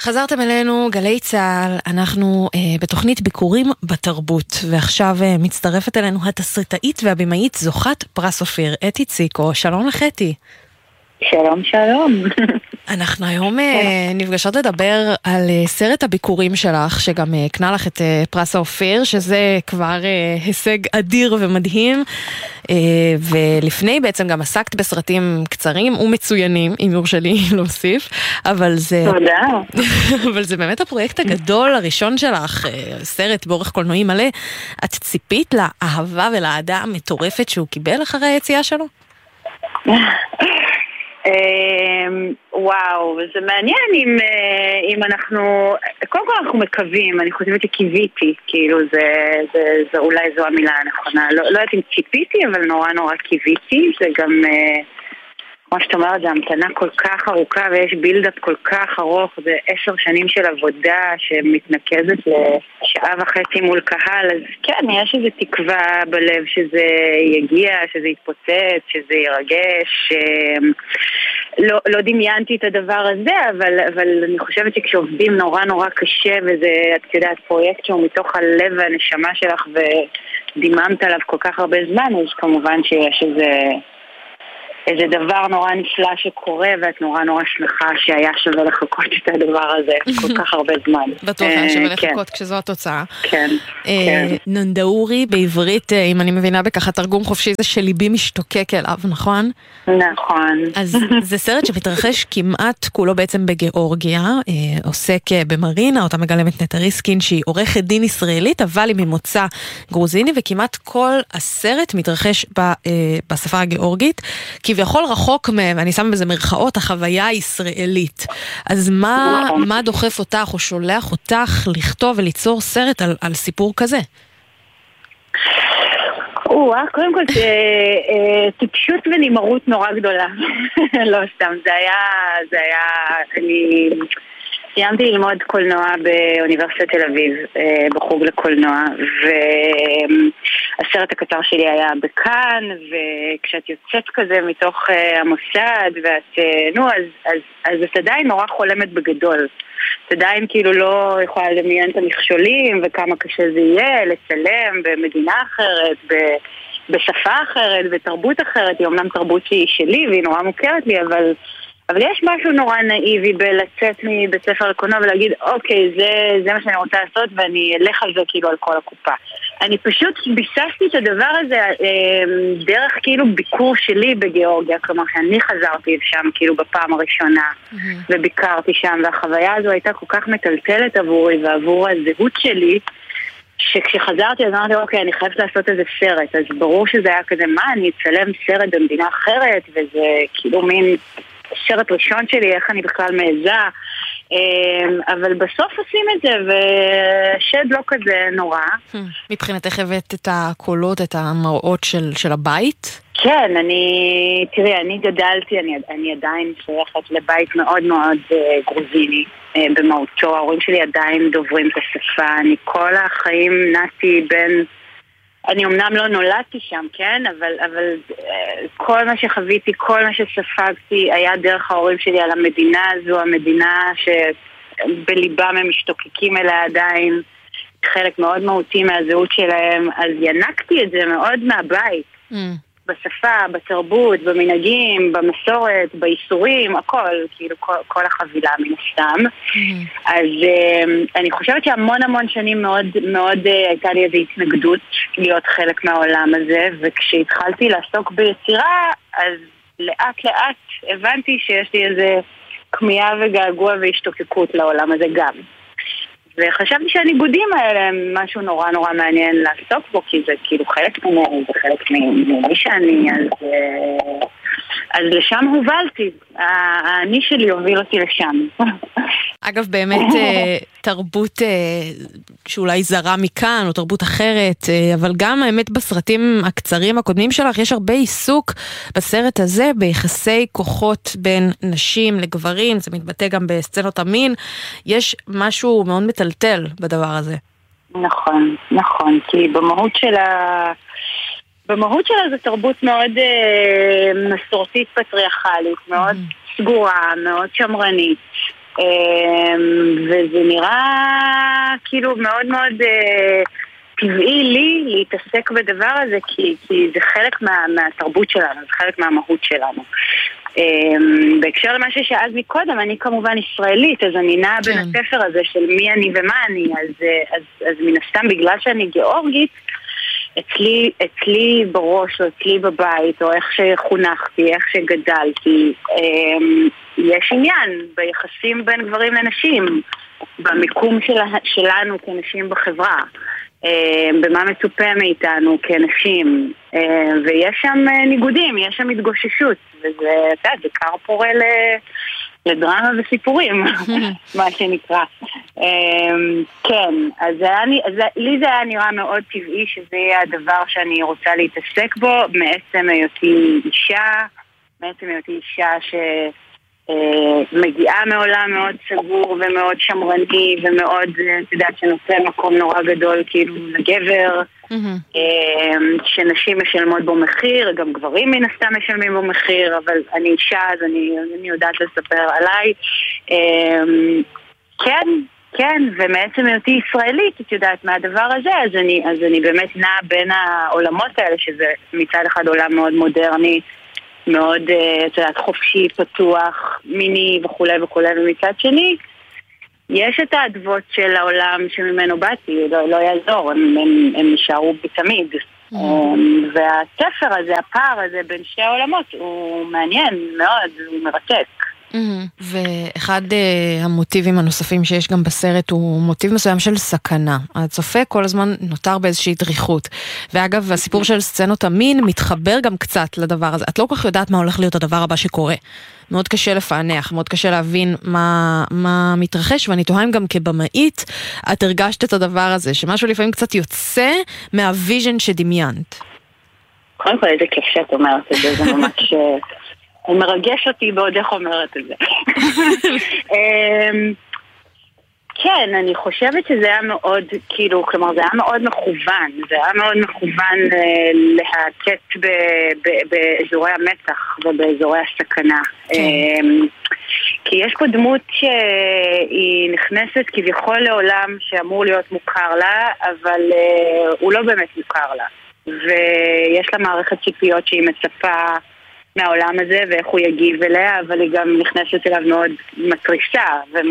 חזרתם אלינו, גלי צהל, אנחנו בתוכנית ביקורים בתרבות, ועכשיו מצטרפת אלינו התסריטאית והבימאית זוכת פרס אופיר, אתי ציקו. שלום לך אתי. שלום, שלום. אנחנו היום נפגשות לדבר על סרט הביקורים שלך, שגם קנה לך את פרס האופיר, שזה כבר הישג אדיר ומדהים, ולפני בעצם גם עסקת בסרטים קצרים ומצוינים, אם יורשה לי להוסיף, אבל זה באמת הפרויקט הגדול הראשון שלך, סרט באורך קולנועי מלא. את ציפית לאהבה ולאהדה המטורפת שהוא קיבל אחרי היציאה שלו? וואו, זה מעניין אם אנחנו, קודם כל אנחנו מקווים, אני חושבת שקיוויתי, כאילו זה אולי זו המילה הנכונה, לא יודעת אם ציפיתי, אבל נורא קיוויתי. זה גם, כמו שאת אומרת, זה המתנה כל כך ארוכה ויש בילדאפ כל כך ארוך, זה 10 שנים של עבודה שמתנקזת לשעה וחצי מול קהל, אז כן, יש איזו תקווה בלב שזה יגיע, שזה יתפוצץ, שזה ירגש. לא דמיינתי את הדבר הזה, אבל אני חושבת שכשעובדים נורא קשה, וזה, את יודעת, פרויקט שהוא מתוך הלב והנשמה שלך ודיממת עליו כל כך הרבה זמן, אז כמובן שיש איזה דבר נורא נפלא שקורה, ואת נורא שמחה שהיה שווה לחכות את הדבר הזה כל כך הרבה זמן. בטוח היה שווה לחכות כשזו התוצאה. כן. ננדאורי בעברית, אם אני מבינה בככה תרגום חופשי, זה שליבי משתוקק אליו, נכון? נכון. אז זה סרט שמתרחש כמעט כולו בעצם בגיאורגיה, עוסק במרינה, אותה מגלמת נטע ריסקין, שהיא עורכת דין ישראלית, אבל היא ממוצא גרוזיני, וכמעט כל הסרט מתרחש בשפה הגיאורגית, כביכול רחוק מהם, ואני שמה בזה מרכאות, החוויה הישראלית. אז מה דוחף אותך או שולח אותך לכתוב וליצור סרט על סיפור כזה? קודם כל זה טיפשות ונמרות נורא גדולה. לא סתם, זה היה, אני סיימתי ללמוד קולנוע באוניברסיטת תל אביב, בחוג לקולנוע, והסרט הקצר שלי היה בכאן, וכשאת יוצאת כזה מתוך המוסד, ואת, אז את עדיין נורא חולמת בגדול. את עדיין כאילו לא יכולה לדמיין את המכשולים, וכמה קשה זה יהיה, לצלם במדינה אחרת, בשפה אחרת, בתרבות אחרת. היא אומנם תרבות שהיא שלי, והיא נורא מוכרת לי, אבל יש משהו נורא נאיבי בלצאת מבית ספר לקולנוע ולהגיד, אוקיי, זה מה שאני רוצה לעשות, ואני אלך על זה כאילו על כל הקופה. אני פשוט ביססתי את הדבר הזה דרך כאילו ביקור שלי בגיאורגיה, כלומר שאני חזרתי שם כאילו בפעם הראשונה, וביקרתי שם, והחוויה הזו הייתה כל כך מטלטלת עבורי ועבור הזהות שלי, שכשחזרתי אז אמרתי, אוקיי, אני חייבת לעשות איזה סרט. אז ברור שזה היה כזה, אני אצלם סרט במדינה אחרת, וזה כאילו מין סרט ראשון שלי, איך אני בכלל מעזה, אבל בסוף עושים את זה, ושד לא כזה נורא. מבחינתך הבאת את הקולות, את המראות של הבית? כן, אני גדלתי, אני עדיין שייכת לבית מאוד גרוזיני במהותו. ההורים שלי עדיין דוברים את השפה, אני כל החיים נעתי בין, אני אמנם לא נולדתי שם, כן, אבל כל מה שחוויתי, כל מה שספגתי היה דרך ההורים שלי על המדינה הזו, המדינה שבליבם הם משתוקקים אליה עדיין, חלק מאוד מהותי מהזהות שלהם, אז ינקתי את זה מאוד מהבית. בשפה, בתרבות, במנהגים, במסורת, באיסורים, הכל, כאילו כל החבילה מן הסתם. אז אני חושבת שהמון שנים מאוד הייתה לי איזו התנגדות להיות חלק מהעולם הזה, וכשהתחלתי לעסוק ביצירה, אז לאט הבנתי שיש לי איזה כמיהה וגעגוע והשתוקקות לעולם הזה גם. וחשבתי שהניגודים האלה הם משהו נורא מעניין לעסוק בו, כי זה כאילו חלק ממני, זה חלק ממי שאני, אז לשם הובלתי. האני שלי הוביל אותי לשם. אגב, באמת תרבות שאולי זרה מכאן, או תרבות אחרת, אבל גם האמת בסרטים הקצרים הקודמים שלך, יש הרבה עיסוק בסרט הזה, ביחסי כוחות בין נשים לגברים, זה מתבטא גם בסצנות המין, יש משהו מאוד מטלטל בדבר הזה. נכון, כי במהות שלה זו תרבות מאוד מסורתית פטריארכלית, מאוד סגורה, מאוד שמרנית. וזה נראה כאילו מאוד מאוד טבעי לי להתעסק בדבר הזה, כי זה חלק מהתרבות שלנו, זה חלק מהמהות שלנו. בהקשר למה ששאלת מקודם, אני כמובן ישראלית, אז אני נעה בין הספר הזה של מי אני ומה אני, אז מן הסתם בגלל שאני גיאורגית, אצלי בראש או אצלי בבית, או איך שחונכתי, איך שגדלתי, יש עניין ביחסים בין גברים לנשים, במיקום שלנו כנשים בחברה, במה מצופה מאיתנו כנשים, ויש שם ניגודים, יש שם התגוששות, וזה כר פורה לדרמה וסיפורים, מה שנקרא. כן, אז לי זה היה נראה מאוד טבעי שזה יהיה הדבר שאני רוצה להתעסק בו, מעצם היותי אישה מגיעה מעולם מאוד סגור ומאוד שמרני ומאוד, שנושא מקום נורא גדול כאילו לגבר, שנשים משלמות בו מחיר, גם גברים מן הסתם משלמים בו מחיר, אבל אני אישה אז אני יודעת לספר עליי. כן, ומעצם היותי ישראלית, את יודעת מהדבר הזה, אז אני באמת נעה בין העולמות האלה, שזה מצד אחד עולם מאוד מודרני, מאוד, את יודעת, חופשי, פתוח, מיני וכולי וכולי, ומצד שני, יש את העדבות של העולם שממנו באתי, לא יעזור, הם נשארו בי תמיד. והספר הזה, הפער הזה בין שתי העולמות, הוא מעניין מאוד, הוא מרתק. ואחד המוטיבים הנוספים שיש גם בסרט הוא מוטיב מסוים של סכנה. הצופה כל הזמן נותר באיזושהי דריכות. ואגב, הסיפור של סצנות המין מתחבר גם קצת לדבר הזה. את לא כל כך יודעת מה הולך להיות הדבר הבא שקורה. מאוד קשה לפענח, מאוד קשה להבין מה מתרחש, ואני תוהה אם גם כבמאית את הרגשת את הדבר הזה, שמשהו לפעמים קצת יוצא מהוויז'ן שדמיינת. קודם כל איזה כיף שאת אומרת את זה, זה ממש... הוא מרגש אותי בעוד איך אומרת את זה. כן, אני חושבת שזה היה מאוד, כאילו, כלומר, זה היה מאוד מכוון. זה היה מאוד מכוון להטט באזורי המתח ובאזורי הסכנה. כי יש פה דמות שהיא נכנסת כביכול לעולם שאמור להיות מוכר לה, אבל הוא לא באמת מוכר לה. ויש לה מערכת ציפיות שהיא מצפה מהעולם הזה ואיך הוא יגיב אליה, אבל היא גם נכנסת אליו מאוד מטריסה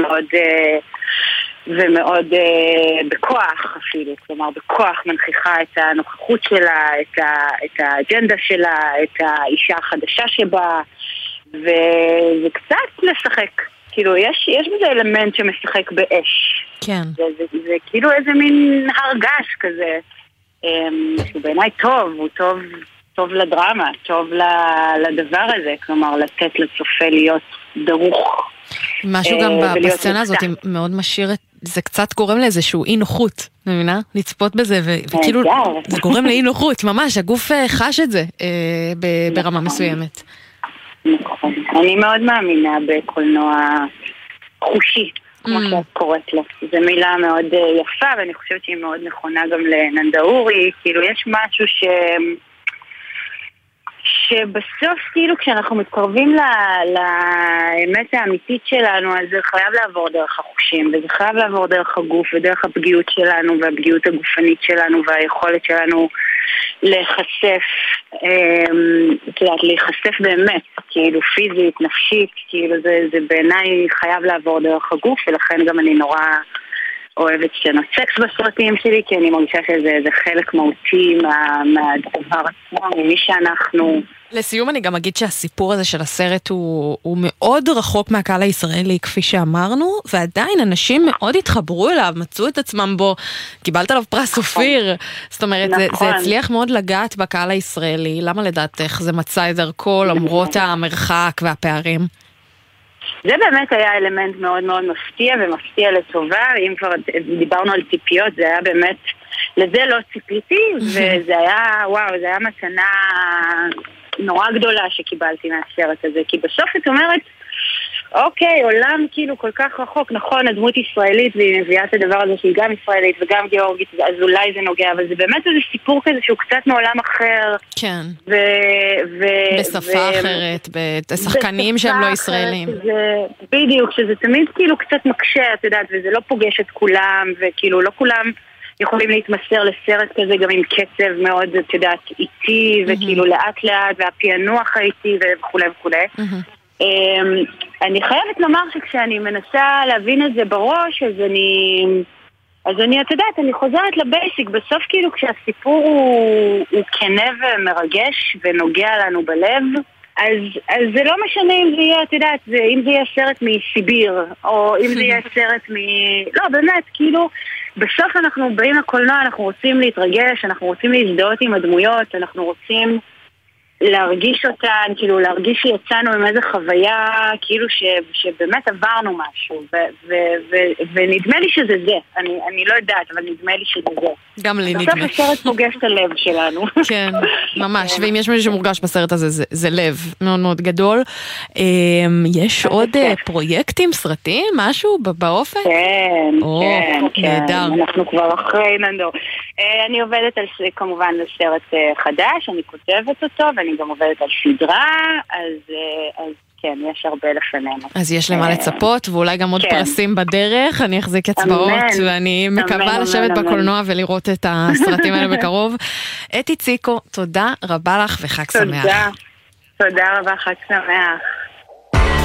ומאוד בכוח אפילו, כלומר בכוח מנכיחה את הנוכחות שלה, את האג'נדה שלה, את האישה החדשה שבה, וזה קצת לשחק, כאילו יש בזה אלמנט שמשחק באש. כן. זה כאילו איזה מין הרגש כזה, שהוא בעיניי טוב, הוא טוב לדרמה, טוב לדבר הזה, כלומר לתת לצופה להיות דרוך. משהו גם בסצנה הזאת מאוד משאיר, זה קצת גורם לאיזשהו אי נוחות, מבינה? לצפות בזה, וכאילו זה גורם לאי נוחות, ממש, הגוף חש את זה ברמה מסוימת. נכון. אני מאוד מאמינה בקולנוע חושי, כמו שאת קוראת לו. זו מילה מאוד יפה, ואני חושבת שהיא מאוד נכונה גם לננדאורי, כאילו יש משהו שבסוף כאילו כשאנחנו מתקרבים לאמת האמיתית שלנו, אז זה חייב לעבור דרך החושים, וזה חייב לעבור דרך הגוף ודרך הפגיעות שלנו והפגיעות הגופנית שלנו והיכולת שלנו להיחשף, להיחשף באמת, כאילו פיזית, נפשית, כאילו זה בעיניי חייב לעבור דרך הגוף, ולכן גם אני נורא אוהבת סצנות סקס בסרטים שלי, כי אני מרגישה שזה חלק מהותי מהדבר עצמו, ממי שאנחנו. לסיום אני גם אגיד שהסיפור הזה של הסרט הוא מאוד רחוק מהקהל הישראלי, כפי שאמרנו, ועדיין אנשים מאוד התחברו אליו, מצאו את עצמם בו, קיבלת עליו פרס אופיר, זאת אומרת, זה הצליח מאוד לגעת בקהל הישראלי. למה לדעתך זה מצא את דרכו למרות המרחק והפערים? זה באמת היה אלמנט מאוד מאוד מפתיע, ומפתיע לטובה. אם כבר דיברנו על ציפיות, זה היה באמת, לזה לא ציפיתי, וזה היה, וואו, זה היה מתנה נורא גדולה שקיבלתי מהסרט הזה, כי בסוף את אומרת, אוקיי, עולם כאילו כל כך רחוק, נכון, הדמות ישראלית והיא מביאה את הדבר הזה שהיא גם ישראלית וגם גיאורגית, אז אולי זה נוגע, אבל זה באמת איזה סיפור כזה שהוא קצת מעולם אחר. כן. בשפה אחרת, בשחקנים שהם לא ישראלים. בדיוק, שזה תמיד כאילו קצת מקשה, את יודעת, וזה לא פוגש את כולם, וכאילו לא כולם יכולים להתמסר לסרט כזה גם עם קצב מאוד, את יודעת, איטי, וכאילו לאט לאט, והפענוח האיטי וכולי וכולי. אני חייבת לומר שכשאני מנסה להבין את זה בראש, אז אני, את יודעת, אני חוזרת לבייסיק, בסוף כאילו כשהסיפור הוא כנה ומרגש ונוגע לנו בלב, אז זה לא משנה אם זה יהיה, את יודעת, אם זה יהיה סרט מסיביר, או אם זה יהיה סרט לא, באמת, כאילו, בסוף אנחנו באים לקולנוע, אנחנו רוצים להתרגש, אנחנו רוצים להזדהות עם הדמויות, אנחנו רוצים להרגיש אותן, כאילו להרגיש שיצאנו עם איזו חוויה, כאילו שבאמת עברנו משהו, ונדמה לי שזה זה, אני לא יודעת, אבל נדמה לי שזה זה. גם לי נדמה. בסוף הסרט פוגש את הלב שלנו. כן, ממש, ואם יש מישהו שמורגש בסרט הזה, זה לב מאוד מאוד גדול. יש עוד פרויקטים, סרטים, משהו באופן? כן, כן, נהדר. אנחנו כבר אחרי נדור. אני עובדת כמובן על סרט חדש, אני כותבת אותו, ואני גם עובדת על סדרה, אז כן, יש הרבה לפנינו. אז יש למה לצפות, ואולי גם עוד פרסים בדרך, אני אחזיק אצבעות, ואני מקווה לשבת בקולנוע ולראות את הסרטים האלה בקרוב. אתי ציקו, תודה רבה לך וחג שמח. תודה רבה, חג שמח.